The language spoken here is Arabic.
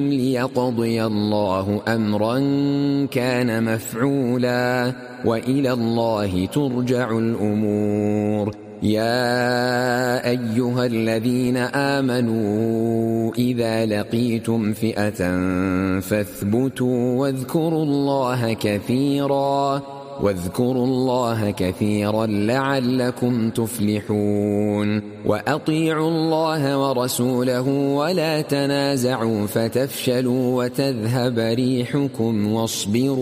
ليقضي الله أمرا كان مفعولا وإلى الله ترجع الأمور. يا أيها الذين آمنوا إذا لقيتم فئة فاثبتوا واذكروا الله كثيرا لعلكم تفلحون. وأطيعوا الله ورسوله ولا تنازعوا فتفشلوا وتذهب ريحكم واصبروا